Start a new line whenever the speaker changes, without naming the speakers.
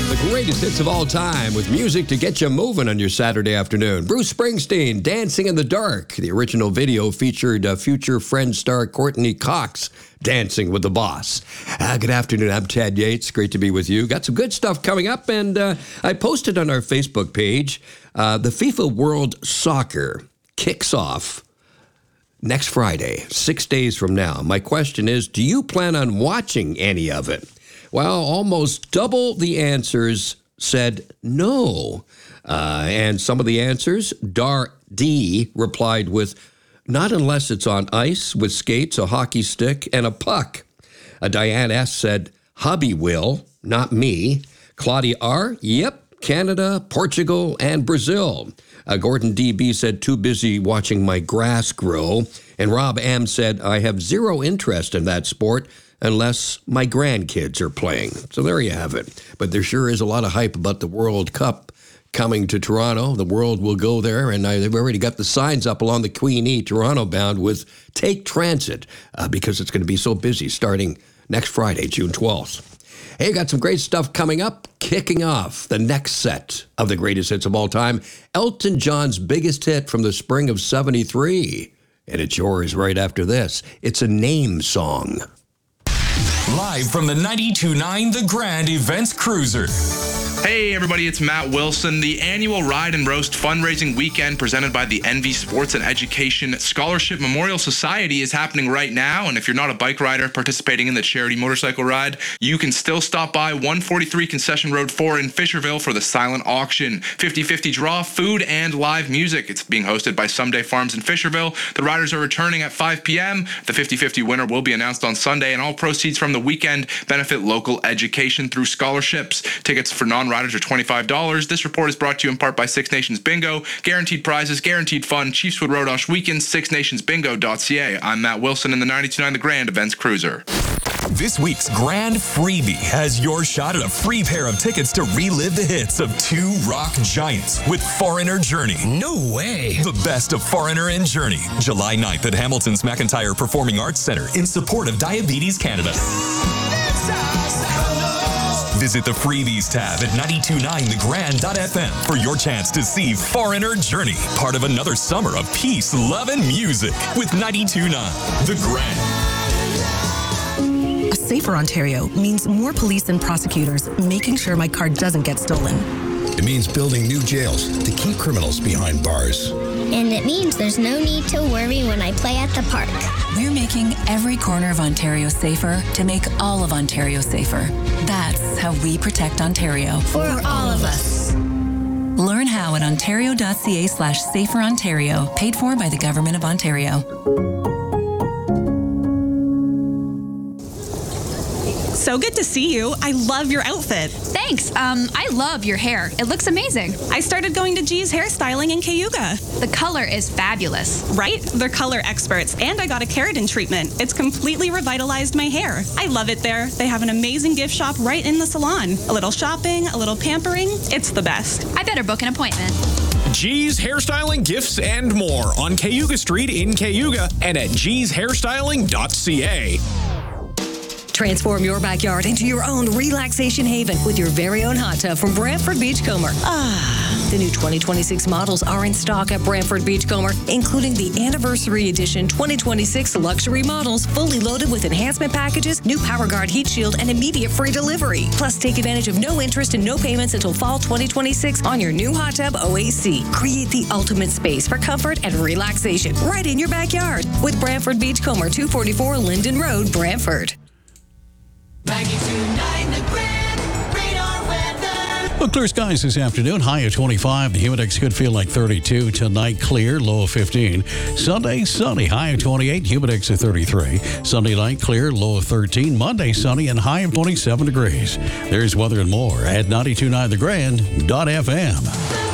The greatest hits of all time with music to get you moving on your Saturday afternoon. Bruce Springsteen, Dancing in the Dark. The original video featured future Friends star Courtney Cox dancing with the boss. Good afternoon. I'm Ted Yates. Great to be with you. Got some good stuff coming up, and I posted on our Facebook page, the FIFA World Soccer kicks off next Friday, 6 days from now. My question is, do you plan on watching any of it? Well, almost double the answers said no. And some of the answers, Dar D replied with, not unless it's on ice with skates, a hockey stick, and a puck. Diane S said, hubby will, not me. Claudia R, yep, Canada, Portugal, and Brazil. Gordon DB said, too busy watching my grass grow. And Rob M said, I have zero interest in that sport unless my grandkids are playing. So there you have it. But there sure is a lot of hype about the World Cup coming to Toronto. The world will go there, and they've already got the signs up along the Queen E, Toronto bound, with Take Transit, because it's going to be so busy starting next Friday, June 12th. Hey, got some great stuff coming up. Kicking off the next set of the greatest hits of all time, Elton John's biggest hit from the spring of '73. And it's yours right after this. It's a name song.
Live from the 92.9 The Grand Events Cruiser.
Hey everybody, it's Matt Wilson. The annual Ride and Roast fundraising weekend presented by the Envy Sports and Education Scholarship Memorial Society is happening right now, and if you're not a bike rider participating in the charity motorcycle ride, you can still stop by 143 Concession Road 4 in Fisherville for the silent auction. 50-50 draw, food, and live music. It's being hosted by Someday Farms in Fisherville. The riders are returning at 5 p.m. The 50-50 winner will be announced on Sunday, and all proceeds from the weekend benefit local education through scholarships. Tickets for non-riders are $25. This report is brought to you in part by Six Nations Bingo. Guaranteed prizes, guaranteed fun. Chiefswood Road Osh Weekend, sixnationsbingo.ca. I'm Matt Wilson in the 92.9 The Grand Events Cruiser.
This week's Grand Freebie has your shot at a free pair of tickets to relive the hits of two rock giants with Foreigner Journey.
No way.
The best of Foreigner and Journey. July 9th at Hamilton's McIntyre Performing Arts Center in support of Diabetes Canada. Visit the Freebies tab at 929thegrand.fm for your chance to see Foreigner Journey, part of another summer of peace, love, and music with 92.9 The Grand.
A safer Ontario means more police and prosecutors making sure my car doesn't get stolen.
It means building new jails to keep criminals behind bars.
And it means there's no need to worry when I play at the park.
We're making every corner of Ontario safer to make all of Ontario safer. That's how we protect Ontario.
For all of us.
Learn how at ontario.ca/saferontario, paid for by the Government of Ontario.
So good to see you. I love your outfit.
Thanks. I love your hair. It looks amazing.
I started going to G's Hairstyling in Cayuga.
The color is fabulous.
Right? They're color experts, and I got a keratin treatment. It's completely revitalized my hair. I love it there. They have an amazing gift shop right in the salon. A little shopping, a little pampering. It's the best.
I better book an appointment.
G's Hairstyling, Gifts, and more on Cayuga Street in Cayuga and at gshairstyling.ca.
Transform your backyard into your own relaxation haven with your very own hot tub from Brantford Beachcomber. The new 2026 models are in stock at Brantford Beachcomber, including the Anniversary Edition 2026 luxury models, fully loaded with enhancement packages, new PowerGuard heat shield, and immediate free delivery. Plus, take advantage of no interest and no payments until fall 2026 on your new hot tub OAC. Create the ultimate space for comfort and relaxation right in your backyard with Brantford Beachcomber, 244 Linden Road, Brantford.
92.9 The Grand, radar weather.
Well, clear skies this afternoon, high of 25. The humidex could feel like 32. Tonight, clear, low of 15. Sunday, sunny, high of 28. Humidex of 33. Sunday night, clear, low of 13. Monday, sunny and high of 27 degrees. There's weather and more at 92.9thegrand.fm.